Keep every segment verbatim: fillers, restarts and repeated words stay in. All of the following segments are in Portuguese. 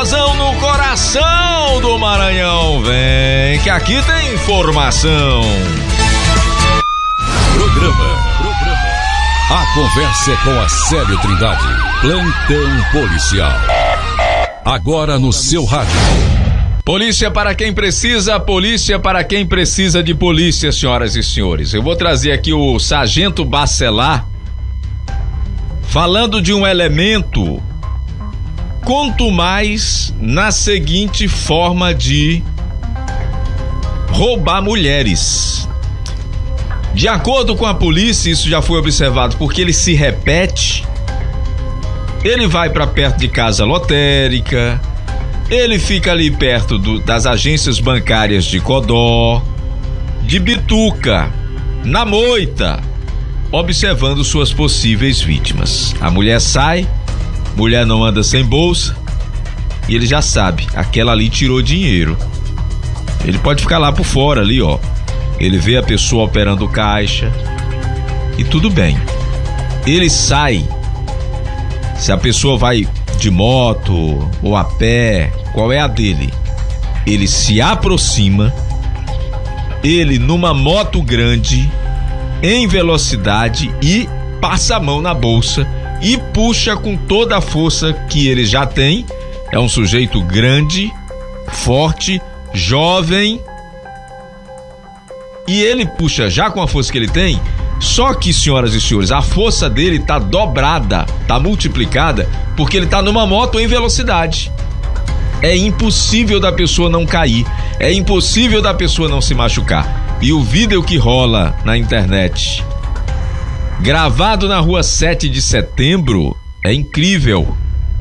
Vozão no coração do Maranhão, vem que aqui tem informação. Programa, programa. A conversa é com a Célio Trindade. Plantão policial. Agora no seu rádio. Polícia para quem precisa, polícia para quem precisa de polícia, senhoras e senhores. Eu vou trazer aqui o Sargento Bacelar falando de um elemento, quanto mais na seguinte forma de roubar mulheres. De acordo com a polícia, isso já foi observado porque ele se repete. Ele vai para perto de casa lotérica, ele fica ali perto do, das agências bancárias de Codó, de Bituca, na moita, observando suas possíveis vítimas. A mulher sai, mulher não anda sem bolsa, e ele já sabe, aquela ali tirou dinheiro. Ele pode ficar lá por fora ali, ó. Ele vê a pessoa operando caixa e tudo bem. Ele sai. Se a pessoa vai de moto ou a pé, qual é a dele? Ele se aproxima, ele numa moto grande, em velocidade, e passa a mão na bolsa e puxa com toda a força que ele já tem. É um sujeito grande, forte, jovem, e ele puxa já com a força que ele tem. Só que, senhoras e senhores, a força dele tá dobrada, tá multiplicada, porque ele tá numa moto em velocidade. É impossível da pessoa não cair, é impossível da pessoa não se machucar. E o vídeo que rola na internet, gravado na rua sete de setembro, é incrível.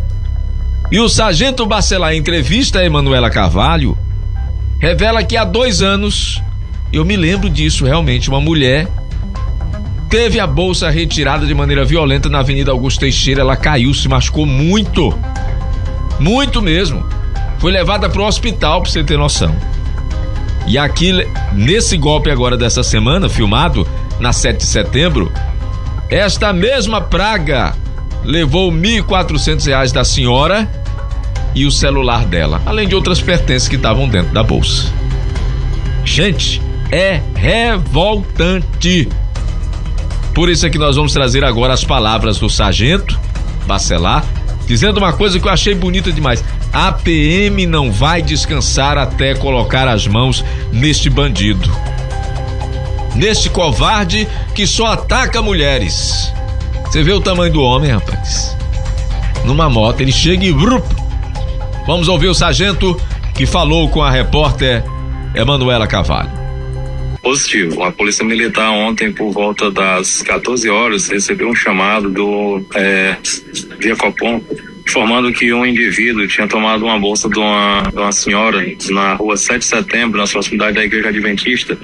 E o Sargento Bacelar, em entrevista a Emanuela Carvalho, revela que há dois anos, eu me lembro disso realmente, uma mulher teve a bolsa retirada de maneira violenta na Avenida Augusto Teixeira. Ela caiu, se machucou muito, muito mesmo. Foi levada para o hospital, para você ter noção. E aqui, nesse golpe agora dessa semana, filmado na sete de setembro, esta mesma praga levou mil e quatrocentos reais da senhora e o celular dela, além de outras pertences que estavam dentro da bolsa. Gente, é revoltante. Por isso é que nós vamos trazer agora as palavras do Sargento Bacelar, dizendo uma coisa que eu achei bonita demais. A P M não vai descansar até colocar as mãos neste bandido, neste covarde que só ataca mulheres. Você vê o tamanho do homem, rapaz. Numa moto, ele chega e... Vamos ouvir o sargento que falou com a repórter Emanuela Carvalho. Positivo. A Polícia Militar ontem, por volta das quatorze horas, recebeu um chamado do é, Via Copom, informando que um indivíduo tinha tomado uma bolsa de uma, de uma senhora na rua sete de setembro, na proximidade da Igreja Adventista,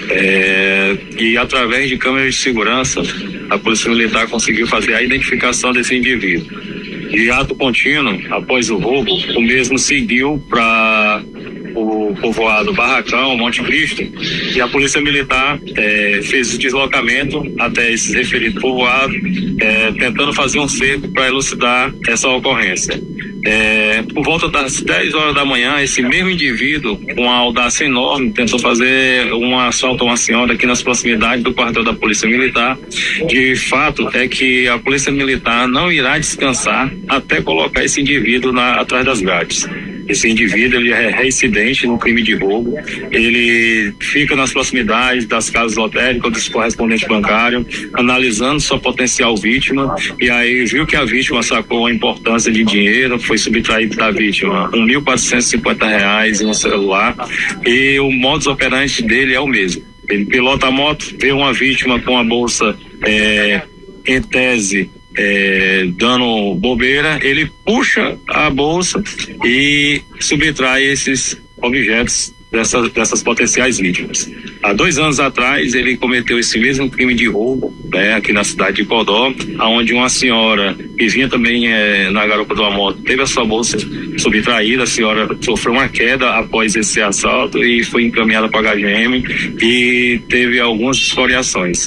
é, e através de câmeras de segurança, a Polícia Militar conseguiu fazer a identificação desse indivíduo. De ato contínuo, após o roubo, o mesmo seguiu para o povoado Barracão, Monte Cristo, e a Polícia Militar é, fez o deslocamento até esse referido povoado, é, tentando fazer um cerco para elucidar essa ocorrência. É, por volta das dez horas da manhã, esse mesmo indivíduo, com uma audácia enorme, tentou fazer um assalto a uma senhora aqui nas proximidades do quartel da Polícia Militar. De fato, é que a Polícia Militar não irá descansar até colocar esse indivíduo na, atrás das grades. Esse indivíduo, ele é reincidente no crime de roubo, ele fica nas proximidades das casas lotéricas, dos correspondentes bancários, analisando sua potencial vítima, e aí viu que a vítima sacou a importância de dinheiro, foi subtraído da vítima um mil quatrocentos e cinquenta reais em um celular, e o modus operandi dele é o mesmo. Ele pilota a moto, vê uma vítima com a bolsa é, em tese, É, dando bobeira, ele puxa a bolsa e subtrai esses objetos dessas, dessas potenciais vítimas. Há dois anos atrás, ele cometeu esse mesmo crime de roubo, né, aqui na cidade de Codó, onde uma senhora que vinha também é, na garupa de uma moto, teve a sua bolsa subtraída. A senhora sofreu uma queda após esse assalto e foi encaminhada para a H G M e teve algumas escoriações.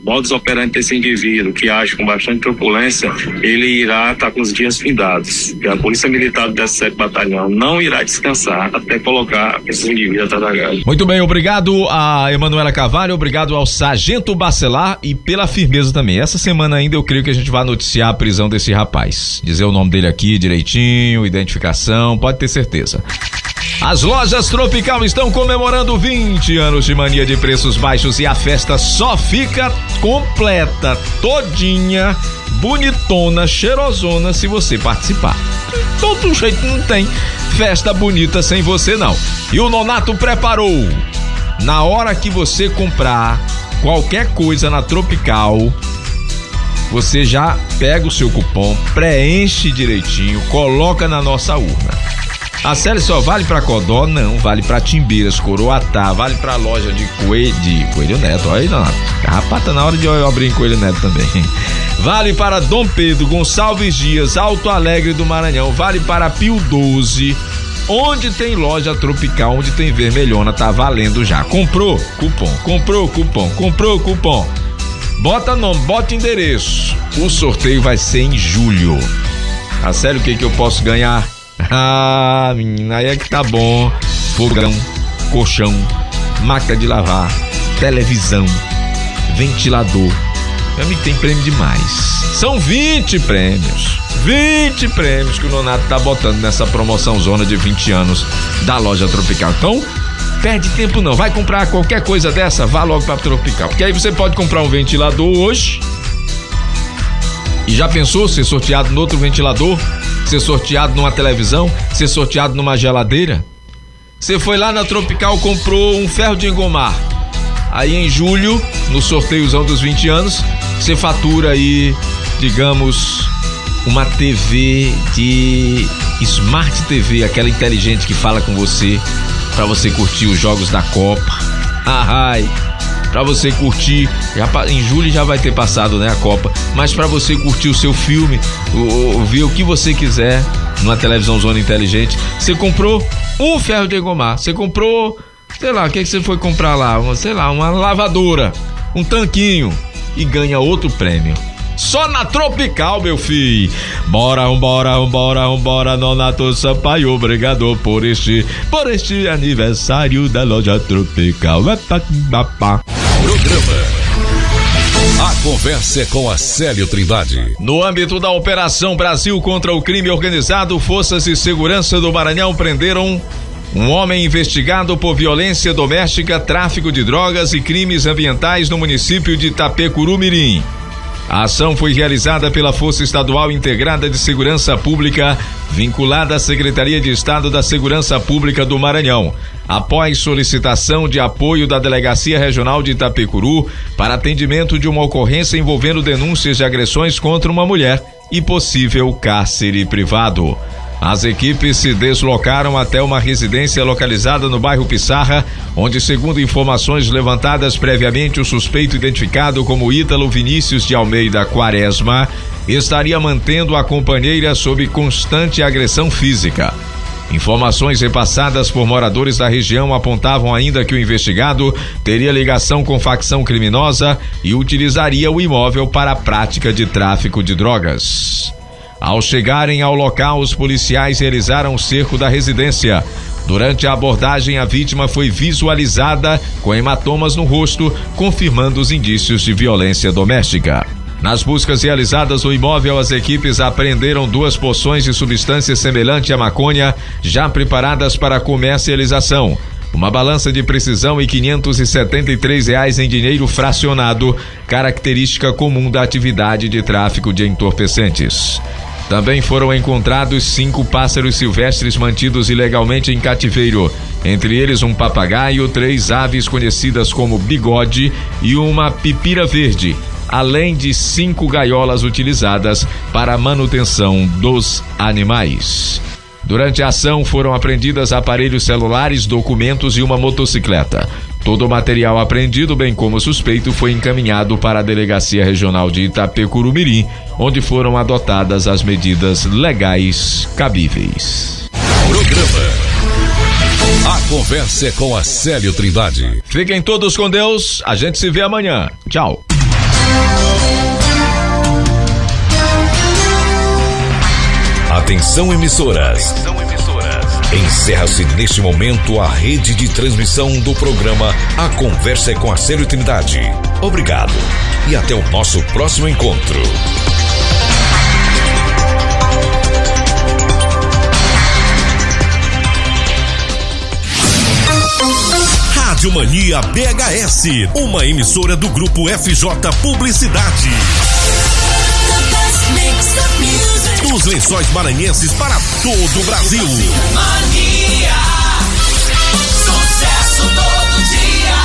modus operandi desse indivíduo que age com bastante truculência, ele irá estar com os dias findados. E a Polícia Militar do dezessete Batalhão não irá descansar até colocar esses indivíduos atrás da grade. Muito bem, obrigado a Emanuela Carvalho, obrigado ao Sargento Bacelar e pela firmeza também. Essa semana ainda eu creio que a gente vai noticiar a prisão desse rapaz. Dizer o nome dele aqui direitinho, identificação, pode ter certeza. As lojas Tropical estão comemorando vinte anos de mania de preços baixos e a festa só fica completa, todinha, bonitona, cheirosona se você participar. De todo jeito não tem festa bonita sem você não. E o Nonato preparou. Na hora que você comprar qualquer coisa na Tropical, você já pega o seu cupom, preenche direitinho, coloca na nossa urna. A série só vale pra Codó? Não, vale pra Timbiras, Coroatá, vale pra loja de Coelho, de Coelho Neto. Olha aí, não, rapaz, tá na hora de eu abrir em Coelho Neto também. Vale para Dom Pedro, Gonçalves Dias, Alto Alegre do Maranhão, vale para Pio doze. Onde tem loja Tropical, onde tem vermelhona, tá valendo já. Comprou? Cupom. Comprou? Cupom. Comprou? Cupom. Bota nome, bota endereço. O sorteio vai ser em julho. A sério, o que que eu posso ganhar? Ah, menina, aí é que tá bom. Fogão, colchão, máquina de lavar, televisão, ventilador. Meu amigo, tem prêmio demais. São vinte prêmios. vinte prêmios que o Nonato tá botando nessa promoção zona de vinte anos da loja Tropical. Então, perde tempo não. Vai comprar qualquer coisa dessa, vá logo pra Tropical. Porque aí você pode comprar um ventilador hoje. E já pensou ser sorteado no outro ventilador? Ser sorteado numa televisão? Ser sorteado numa geladeira? Você foi lá na Tropical, comprou um ferro de engomar. Aí em julho, no sorteiozão dos vinte anos, você fatura aí, digamos, uma T V de Smart T V, aquela inteligente que fala com você, pra você curtir os jogos da Copa. Ai, pra você curtir, já, em julho já vai ter passado, né, a Copa, mas pra você curtir o seu filme, o, o, ver o que você quiser numa televisão zona inteligente. Você comprou um ferro de engomar, você comprou, sei lá, o que, que você foi comprar lá, uma, sei lá, uma lavadora, um tanquinho, e ganha outro prêmio. Só na Tropical, meu filho. Bora, vambora, vambora, vambora, Nonato Sampaio, obrigado por este, por este aniversário da loja Tropical. Programa A Conversa é com a Célio Trindade. No âmbito da Operação Brasil contra o crime organizado, forças de segurança do Maranhão prenderam um homem investigado por violência doméstica, tráfico de drogas e crimes ambientais no município de Itapecuru-Mirim. A ação foi realizada pela Força Estadual Integrada de Segurança Pública, vinculada à Secretaria de Estado da Segurança Pública do Maranhão, após solicitação de apoio da Delegacia Regional de Itapecuru para atendimento de uma ocorrência envolvendo denúncias de agressões contra uma mulher e possível cárcere privado. As equipes se deslocaram até uma residência localizada no bairro Pissarra, onde, segundo informações levantadas previamente, o suspeito, identificado como Ítalo Vinícius de Almeida Quaresma, estaria mantendo a companheira sob constante agressão física. Informações repassadas por moradores da região apontavam ainda que o investigado teria ligação com facção criminosa e utilizaria o imóvel para a prática de tráfico de drogas. Ao chegarem ao local, os policiais realizaram o cerco da residência. Durante a abordagem, a vítima foi visualizada com hematomas no rosto, confirmando os indícios de violência doméstica. Nas buscas realizadas no imóvel, as equipes apreenderam duas porções de substância semelhante à maconha, já preparadas para comercialização, uma balança de precisão e quinhentos e setenta e três reais em dinheiro fracionado, característica comum da atividade de tráfico de entorpecentes. Também foram encontrados cinco pássaros silvestres mantidos ilegalmente em cativeiro, entre eles um papagaio, três aves conhecidas como bigode e uma pipira verde, além de cinco gaiolas utilizadas para a manutenção dos animais. Durante a ação foram apreendidas aparelhos celulares, documentos e uma motocicleta. Todo o material apreendido, bem como o suspeito, foi encaminhado para a Delegacia Regional de Itapecuru-Mirim, onde foram adotadas as medidas legais cabíveis. Programa A Conversa é com a Célio Trindade. Fiquem todos com Deus, a gente se vê amanhã. Tchau. Atenção emissoras. Atenção emissoras. Encerra-se neste momento a rede de transmissão do programa A Conversa é com Arcélio Trindade. Obrigado e até o nosso próximo encontro. Rádio Mania B H S, uma emissora do Grupo F J Publicidade. Dos Lençóis Maranhenses para todo o Brasil. Mania, sucesso todo dia.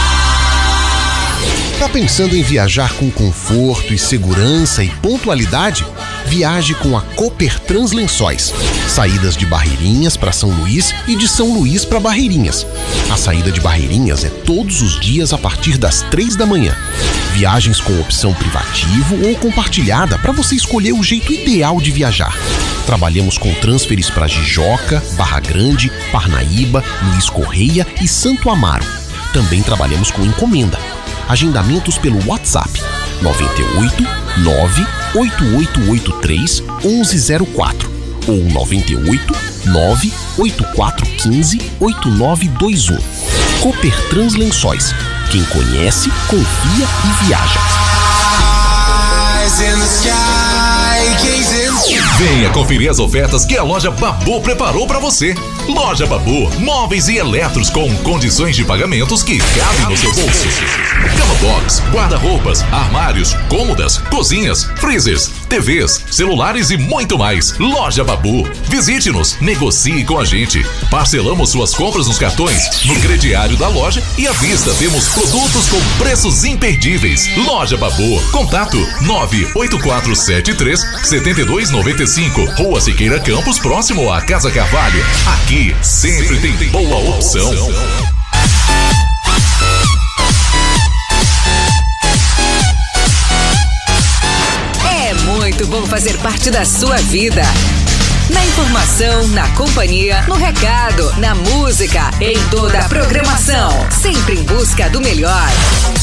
Tá pensando em viajar com conforto e segurança e pontualidade? Viaje com a Copertrans Lençóis. Saídas de Barreirinhas para São Luís e de São Luís para Barreirinhas. A saída de Barreirinhas é todos os dias a partir das três da manhã. Viagens com opção privativo ou compartilhada para você escolher o jeito ideal de viajar. Trabalhamos com transferes para Jijoca, Barra Grande, Parnaíba, Luiz Correia e Santo Amaro. Também trabalhamos com encomenda. Agendamentos pelo WhatsApp nove oito nove oito oito oito três um um zero quatro ou nove oito nove oito quatro um cinco oito nove dois um. Copertrans Lençóis. Quem conhece, confia e viaja. Venha conferir as ofertas que a loja Babu preparou para você. Loja Babu, móveis e eletros com condições de pagamentos que cabem no seu bolso. Cama box, guarda-roupas, armários, cômodas, cozinhas, freezers, T Vs, celulares e muito mais. Loja Babu. Visite-nos, negocie com a gente. Parcelamos suas compras nos cartões, no crediário da loja e à vista temos produtos com preços imperdíveis. Loja Babu. Contato nove oito quatro sete três sete dois nove cinco. Rua Siqueira Campos, próximo à Casa Carvalho. Aqui sempre tem boa opção. É muito bom fazer parte da sua vida. Na informação, na companhia, no recado, na música, em toda a programação. Sempre em busca do melhor.